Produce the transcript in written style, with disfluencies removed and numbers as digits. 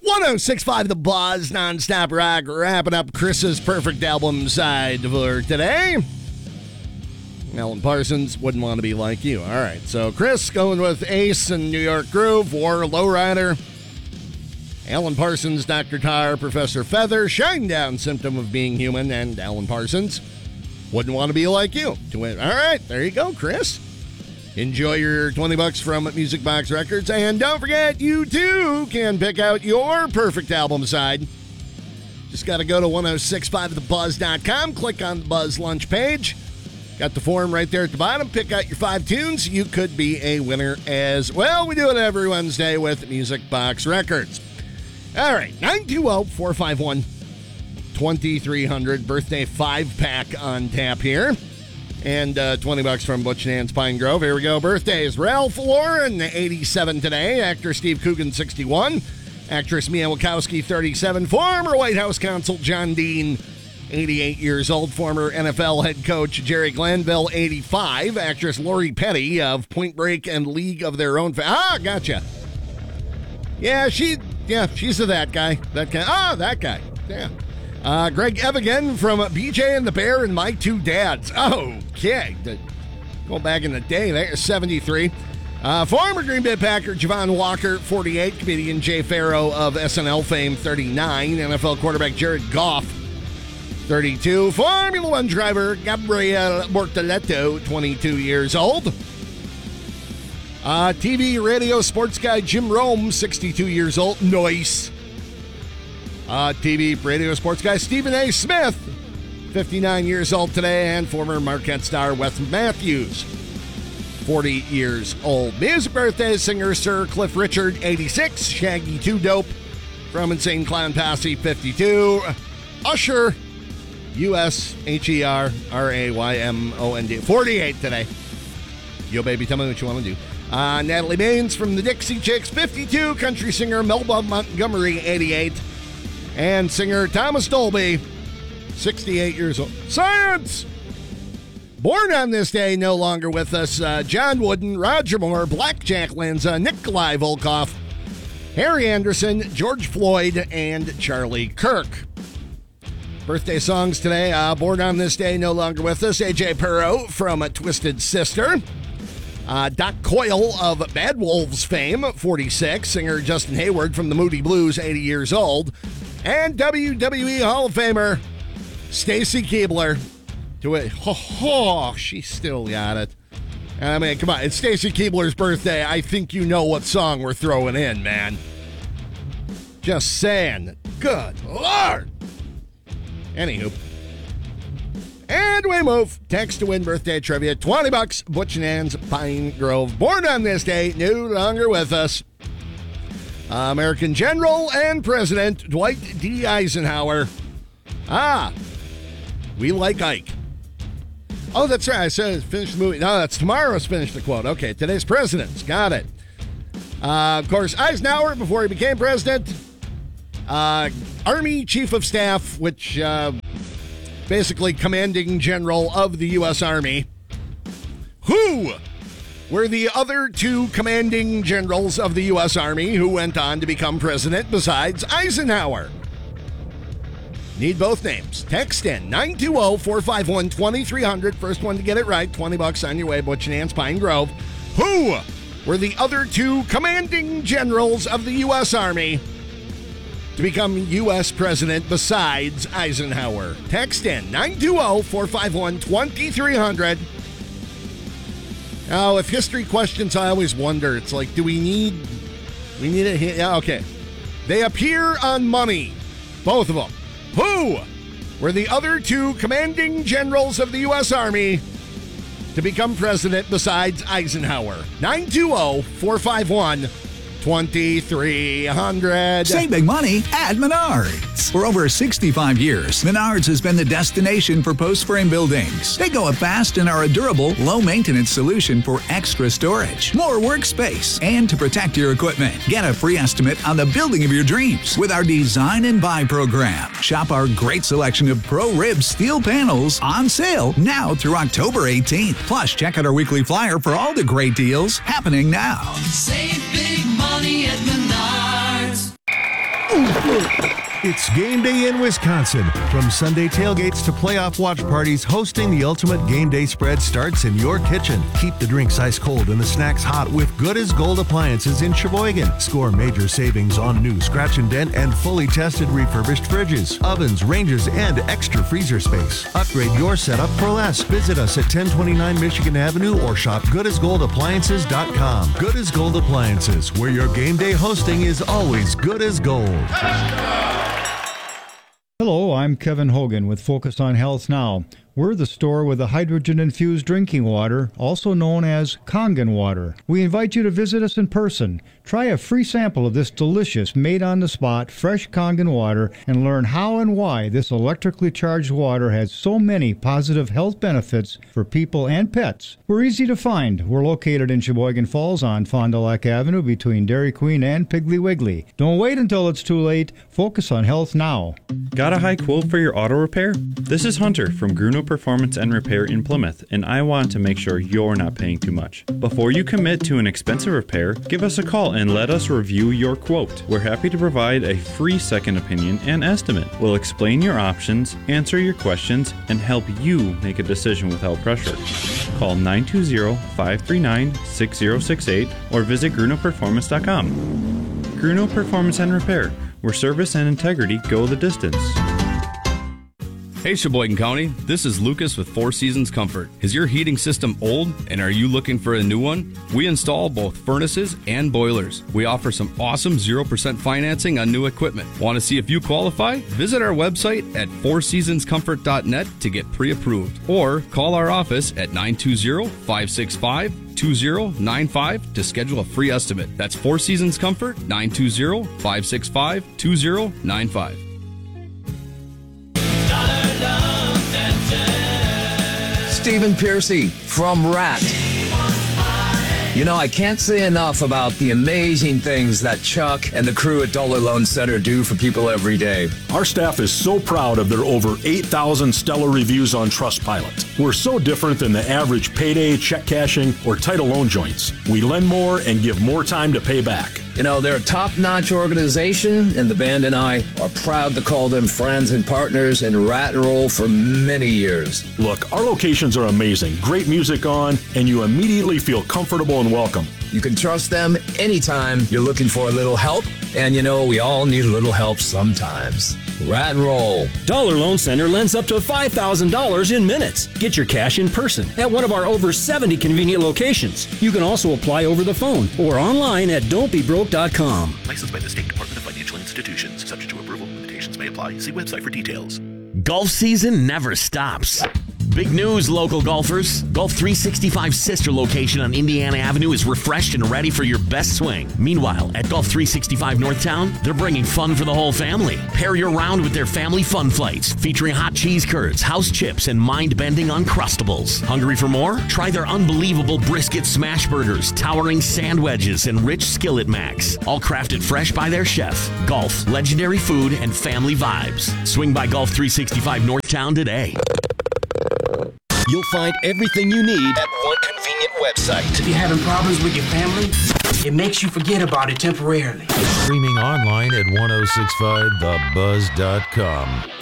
106.5 The Buzz, nonstop rock, wrapping up Chris's perfect album side for today. Alan Parsons, Wouldn't Want to Be Like You. All right, so Chris going with Ace and New York Groove, War, Lowrider. Alan Parsons, Dr. Tar, Professor Feather, Shinedown, Symptom of Being Human, and Alan Parsons, Wouldn't Want to Be Like You. All right, there you go, Chris. Enjoy your $20 from Music Box Records. And don't forget, you too can pick out your perfect album side. Just got to go to 1065thebuzz.com, click on the Buzz Lunch page. Got the form right there at the bottom. Pick out your 5 tunes. You could be a winner as well. We do it every Wednesday with Music Box Records. All right, 920-451-2300. Birthday 5-pack on tap here. And $20 from Butch and Ann's Pine Grove. Here we go. Birthdays. Ralph Lauren, 87 today. Actor Steve Coogan, 61. Actress Mia Wachowski, 37. Former White House counsel John Dean, 88 years old. Former NFL head coach Jerry Glanville, 85. Actress Lori Petty of Point Break and League of Their Own. Gotcha. Yeah, she's that guy. That guy. That guy. Yeah. Greg Evigan from BJ and the Bear and My Two Dads. Okay. Going back in the day, they're 73. Former Green Bay Packer Javon Walker, 48. Comedian Jay Farrow of SNL fame, 39. NFL quarterback Jared Goff, 32. Formula One driver Gabriele Bortoleto, 22 years old. TV, radio, sports guy Jim Rome, 62 years old. Nice. TV, radio, sports guy Stephen A. Smith, 59 years old today, and former Marquette star Wes Matthews, 40 years old. Music birthdays, singer Sir Cliff Richard, 86. Shaggy 2 Dope from Insane Clown Posse, 52. Usher, USHERRAYMOND, 48 today. Yo, baby, tell me what you want to do. Natalie Maines from the Dixie Chicks, 52. Country singer Melba Montgomery, 88. And singer Thomas Dolby, 68 years old. Science! Born on this day, no longer with us, John Wooden, Roger Moore, Blackjack Lanza, Nikolai Volkov, Harry Anderson, George Floyd, and Charlie Kirk. Birthday songs today, born on this day, no longer with us, AJ Perot from Twisted Sister. Doc Coyle of Bad Wolves fame, 46. Singer Justin Hayward from the Moody Blues, 80 years old. And WWE Hall of Famer Stacy Keibler. She still got it. I mean, come on, it's Stacy Keibler's birthday. I think you know what song we're throwing in, man. Just saying. Good Lord. Anywho. And we move. Text to win birthday trivia. $20. Butch and Ann's Pine Grove. Born on this day, no longer with us. American General and President Dwight D. Eisenhower. We like Ike. Oh, that's right. I said finish the movie. No, that's tomorrow's finish the quote. Okay, today's presidents. Got it. Of course, Eisenhower, before he became president, Army Chief of Staff, which basically commanding general of the U.S. Army. Who were the other 2 commanding generals of the U.S. Army who went on to become president besides Eisenhower? Need both names. Text in 920-451-2300. First one to get it right, $20 on your way. Butch and Ann's Pine Grove. Who were the other 2 commanding generals of the U.S. Army to become U.S. president besides Eisenhower? Text in 920-451-2300. Now, if history questions, I always wonder. It's like, we need a hint? Yeah, okay. They appear on money. Both of them. Who were the other 2 commanding generals of the U.S. Army to become president besides Eisenhower? 920-451-2300. Save big money at Menards. For over 65 years, Menards has been the destination for post-frame buildings. They go up fast and are a durable, low-maintenance solution for extra storage, more workspace, and to protect your equipment. Get a free estimate on the building of your dreams with our Design and Buy program. Shop our great selection of Pro-Rib steel panels on sale now through October 18th. Plus, check out our weekly flyer for all the great deals happening now. Save big money at Menards. It's game day in Wisconsin. From Sunday tailgates to playoff watch parties, hosting the ultimate game day spread starts in your kitchen. Keep the drinks ice cold and the snacks hot with Good as Gold appliances in Sheboygan. Score major savings on new scratch and dent and fully tested refurbished fridges, ovens, ranges, and extra freezer space. Upgrade your setup for less. Visit us at 1029 Michigan Avenue or shop goodasgoldappliances.com. Good as Gold Appliances, where your game day hosting is always good as gold. Hello, I'm Kevin Hogan with Focus on Health Now. We're the store with the hydrogen-infused drinking water, also known as Kangen water. We invite you to visit us in person. Try a free sample of this delicious, made-on-the-spot, fresh Kangen water and learn how and why this electrically charged water has so many positive health benefits for people and pets. We're easy to find. We're located in Sheboygan Falls on Fond du Lac Avenue between Dairy Queen and Piggly Wiggly. Don't wait until it's too late. Focus on health now. Got a high quote for your auto repair? This is Hunter from Gruno Performance and Repair in Plymouth, and I want to make sure you're not paying too much. Before you commit to an expensive repair, give us a call and let us review your quote. We're happy to provide a free second opinion and estimate. We'll explain your options, answer your questions, and help you make a decision without pressure. Call 920-539-6068 or visit GrunoPerformance.com. Gruno Performance and Repair, where service and integrity go the distance. Hey Sheboygan County, this is Lucas with Four Seasons Comfort. Is your heating system old and are you looking for a new one? We install both furnaces and boilers. We offer some awesome 0% financing on new equipment. Want to see if you qualify? Visit our website at fourseasonscomfort.net to get pre-approved or call our office at 920-565-2095 to schedule a free estimate. That's Four Seasons Comfort, 920-565-2095. Stephen Piercy from RAT. You know, I can't say enough about the amazing things that Chuck and the crew at Dollar Loan Center do for people every day. Our staff is so proud of their over 8,000 stellar reviews on Trustpilot. We're so different than the average payday, check cashing, or title loan joints. We lend more and give more time to pay back. You know, they're a top-notch organization, and the band and I are proud to call them friends and partners in Rat and Roll for many years. Look, our locations are amazing. Great music on, and you immediately feel comfortable and welcome. You can trust them anytime you're looking for a little help, and you know, we all need a little help sometimes. Rat and Roll. Dollar Loan Center lends up to $5,000 in minutes. Get your cash in person at one of our over 70 convenient locations. You can also apply over the phone or online at don'tbebroke.com. Licensed by the State Department of Financial Institutions. Subject to approval. Limitations may apply. See website for details. Golf season never stops. Big news, local golfers. Golf 365's sister location on Indiana Avenue is refreshed and ready for your best swing. Meanwhile, at Golf 365 Northtown, they're bringing fun for the whole family. Pair your round with their family fun flights, featuring hot cheese curds, house chips, and mind-bending Uncrustables. Hungry for more? Try their unbelievable brisket smash burgers, towering sand wedges, and rich skillet macks. All crafted fresh by their chef. Golf, legendary food, and family vibes. Swing by Golf 365 Northtown today. You'll find everything you need at one convenient website. If you're having problems with your family, it makes you forget about it temporarily. Streaming online at 1065thebuzz.com.